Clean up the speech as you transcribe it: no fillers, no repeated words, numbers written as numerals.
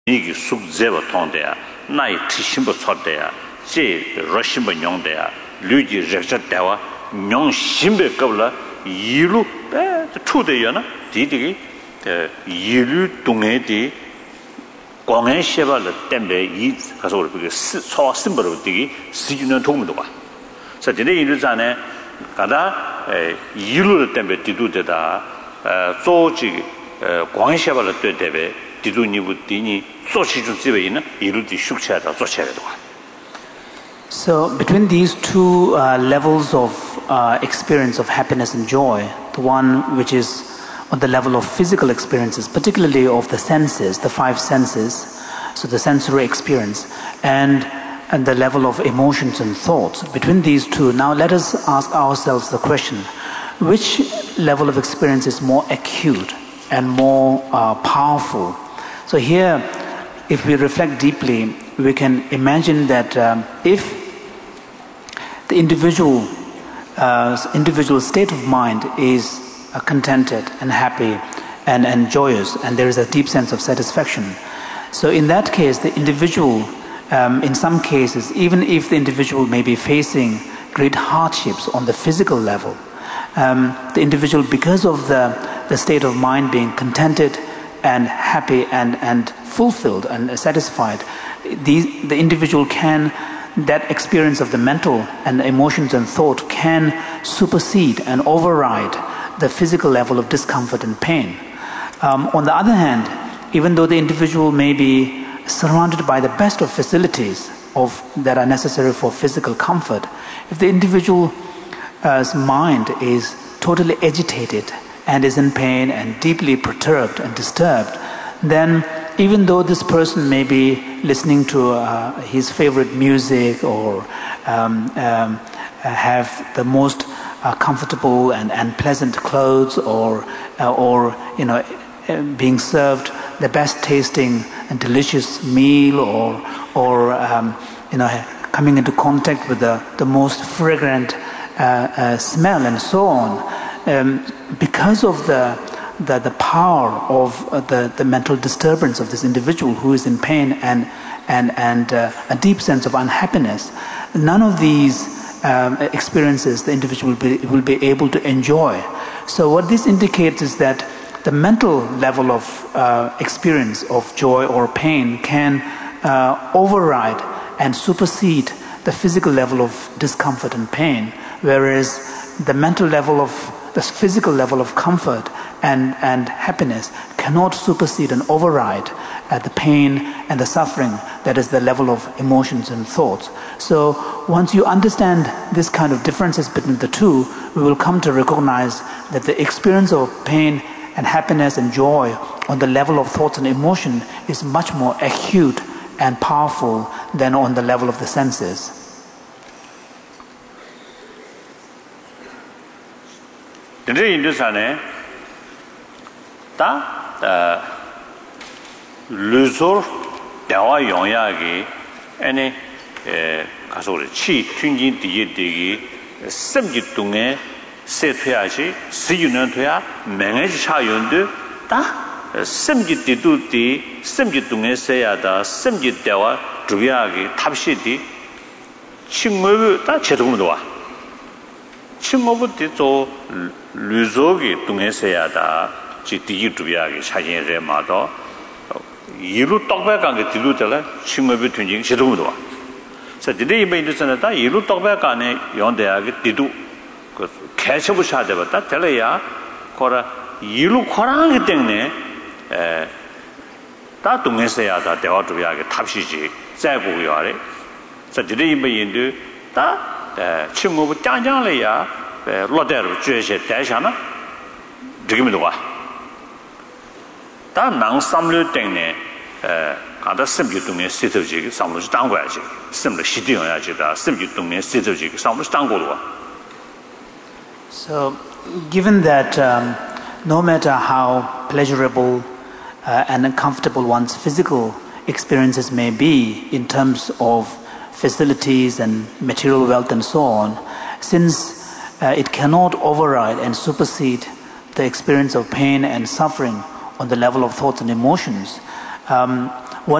이게 숙제와 통대야 나이 티심부 쳤대야 제 러시브 뇽대야 류지 적적대와 뇽심베 qabla 이루 배 투대야나 디디기 이루 동에디 공연 쉐발을 때문에 이 가서 우리 소 심벌을 되기 시주는 도움도 봐. 그래서 근데 이를 전에 가다 이루를 때문에 디두되다 조지 공연 쉐발을 때문에 디두니부 디니 조시주 집에 있는 이루디 숙체하다 조체하다. So between these two levels of experience of happiness and joy, the one which is on the level of physical experiences, particularly of the senses, the five senses, so the sensory experience, and the level of emotions and thoughts. Between these two, now let us ask ourselves the question, which level of experience is more acute and more powerful? So here, if we reflect deeply, we can imagine that if the individual state of mind is contented and happy and joyous, and there is a deep sense of satisfaction. So in that case, the individual, in some cases, even if the individual may be facing great hardships on the physical level, the individual, because of the state of mind being contented and happy and fulfilled and satisfied, the individual can, that experience of the mental and emotions and thought can supersede and override the physical level of discomfort and pain. On the other hand, even though the individual may be surrounded by the best of facilities that are necessary for physical comfort, if the individual's mind is totally agitated and is in pain and deeply perturbed and disturbed, then even though this person may be listening to his favorite music or have the most comfortable and pleasant clothes, or being served the best tasting and delicious meal, or coming into contact with the most fragrant smell and so on, because of the power of the mental disturbance of this individual who is in pain and a deep sense of unhappiness, none of these experiences the individual will be able to enjoy. So what this indicates is that the mental level of experience of joy or pain can override and supersede the physical level of discomfort and pain, whereas the physical level of comfort and happiness cannot supersede and override the pain and the suffering that is the level of emotions and thoughts. So once you understand this kind of differences between the two, we will come to recognize that the experience of pain and happiness and joy on the level of thoughts and emotion is much more acute and powerful than on the level of the senses. 루소 대화 용약이 아니 가서 치 튕긴 뒤에 섬지 동에 세퇴하시 시유는 돼야 맹해지 차연도 다 섬지 뒤도디 섬지 동에 세야다 섬지 대화 주야기 탑시디 친구가 다 제동도 와 친구부터 루소기 동에 세야다 지디기 주야기 사진에 마도 이루 떡배간게 뒤로잖아 친구비 튼징 제동도 와 그래서 디데 이메인드선에 다 이루 떡배간에 연대하게 뒤도 그 개셔부 샤데봤다 될래야 거라 이루 거랑기 때문에 다 동에서야 대화 주야게 탑시지再보고요 아래 그래서 디데 이메인드 다 친구부 짱짱래야 로데르 죄세 대샤나 지금도 와 다 낭삼류 때문에 가다 심주동에 시도지기 상무지 당고야지 심을 시디용야지다 심주동에 시도지기 상무지 당고로. So given that no matter how pleasurable and comfortable one's physical experiences may be in terms of facilities and material wealth and so on, since it cannot override and supersede the experience of pain and suffering on the level of thoughts and emotions,